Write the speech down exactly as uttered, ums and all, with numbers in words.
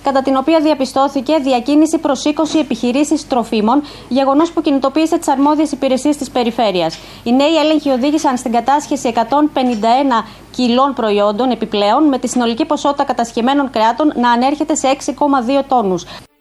κατά την οποία διαπιστώθηκε διακίνηση προς είκοσι επιχειρήσεις τροφίμων, γεγονός που κινητοποίησε τις αρμόδιες υπηρεσίες της περιφέρειας. Οι νέοι έλεγχοι οδήγησαν στην κατάσχεση εκατόν πενήντα ένα κιλών προϊόντων επιπλέον, με τη συνολική ποσότητα κατασχεμένων κρεάτων να ανέρχεται σε έξι κόμμα δύο τόνους.